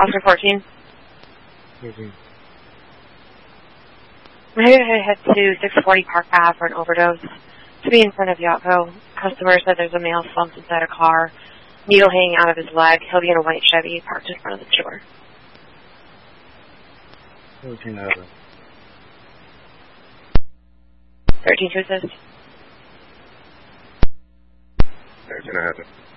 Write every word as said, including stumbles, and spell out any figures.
Officer fourteen. fourteen. We're going to head to six forty Park Ave for an overdose. To be in front of Yatco. Customer said there's a male slumped inside a car, needle hanging out of his leg. He'll be in a white Chevy parked in front of the store. fourteen out of it. thirteen to assist. thirteen out of it.